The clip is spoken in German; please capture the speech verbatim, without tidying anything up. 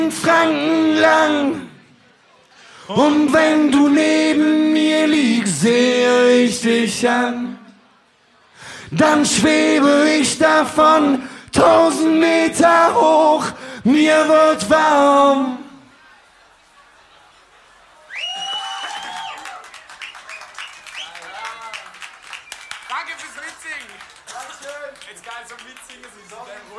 Franken lang. Und wenn du neben mir liegst, sehe ich dich an. Dann schwebe ich davon tausend Meter hoch, mir wird warm. Danke fürs Mitsingen. Dankeschön. Jetzt geil zum Mitsingen.